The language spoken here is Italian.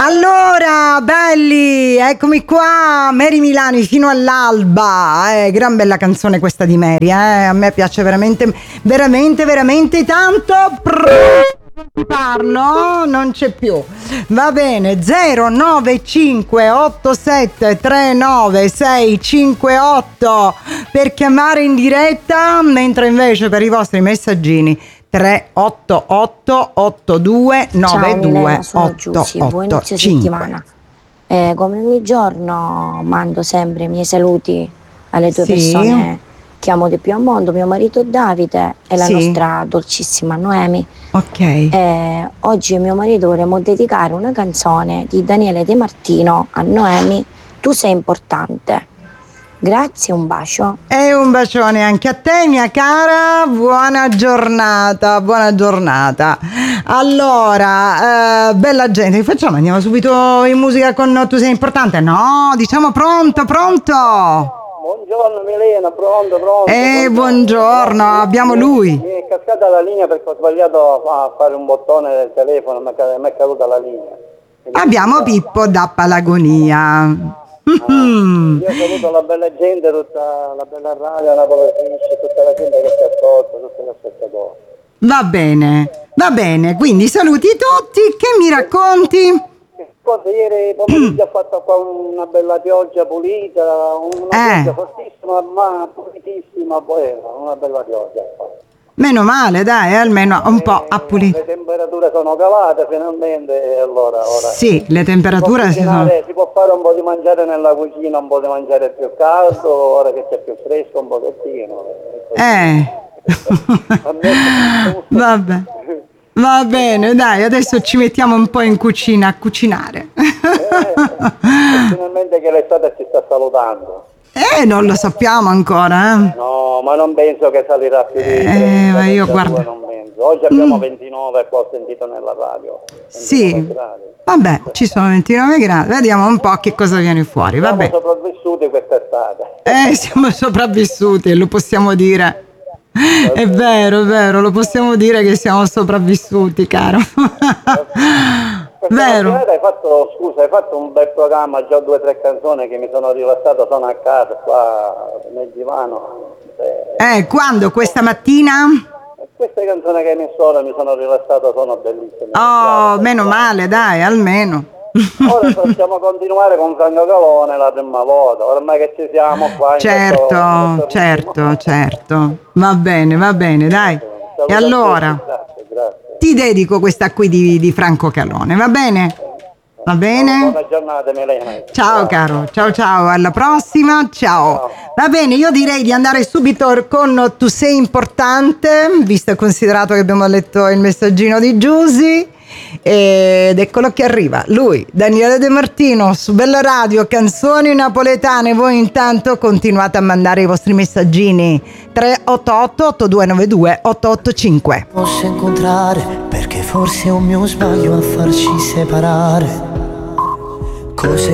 Allora, belli, eccomi qua, Mary Milani fino all'alba, gran bella canzone questa di Mary, a me piace veramente, veramente, veramente tanto. Parlo, non c'è più. Va bene, 0958739658 per chiamare in diretta, mentre invece per i vostri messaggini 388 8292 sono Giussi, buon inizio settimana. Come ogni giorno mando sempre i miei saluti alle due persone che amo di più al mondo, mio marito Davide e la nostra dolcissima Noemi. Ok. Oggi mio marito vorremmo dedicare una canzone di Daniele De Martino a Noemi, Tu sei importante. Grazie, un bacio. E un bacione anche a te, mia cara, buona giornata, buona giornata. Allora, bella gente, che facciamo? Andiamo subito in musica con Tu sei importante? No, diciamo pronto. Buongiorno Milena, pronto. Buongiorno, abbiamo lui. Mi è cascata la linea perché ho sbagliato a fare un bottone del telefono, mi è caduta la linea. Abbiamo Pippo da Palagonia. Io saluto la bella gente, tutta la bella radio, la Polatrice, tutta la gente che ci ascolta, tutti gli ascoltatori. Va bene, quindi saluti tutti, che mi racconti? Ieri pomeriggio ha fatto qua una bella pioggia pulita, una pioggia fortissima ma pulitissima, buona, una bella pioggia. Meno male, dai, almeno un po' ha pulito. Le temperature sono calate finalmente e allora sì, le temperature si può fare un po' di mangiare nella cucina, un po' di mangiare più caldo, ora che c'è più fresco un pochettino. Vabbè. Va bene, dai, adesso ci mettiamo un po' in cucina a cucinare. Finalmente che l'estate ci sta salutando. Non lo sappiamo ancora, No, ma non penso che salirà più di 30, ma io guarda. Non penso. Oggi abbiamo 29 qua, ho sentito nella radio. Sì, gradi. Vabbè, ci sono 29 gradi, vediamo un po' che cosa viene fuori, vabbè. Siamo sopravvissuti quest'estate. Siamo sopravvissuti, lo possiamo dire. È vero, lo possiamo dire che siamo sopravvissuti, caro. Vero. Hai fatto un bel programma, già 2 o 3 canzoni che mi sono rilassato, sono a casa qua nel divano. Quando? Questa mattina? Queste canzoni che hai messo ora mi sono rilassato, sono bellissime. Oh, meno male, dai, almeno. Ora possiamo continuare con Franco Calone la prima volta, ormai che ci siamo qua. Certo. Va bene, dai. E allora, grazie. ti dedico questa qui di Franco Calone, va bene? Va bene? Buona giornata Milena. Ciao caro, ciao, alla prossima, ciao. Va bene, io direi di andare subito con Tu sei importante, visto e considerato che abbiamo letto il messaggino di Giusy. Ed eccolo che arriva lui, Daniele De Martino, su Bella Radio, canzoni napoletane. Voi intanto continuate a mandare i vostri messaggini 388 8292 885. Posso incontrare perché forse è un mio sbaglio a farci separare. Cose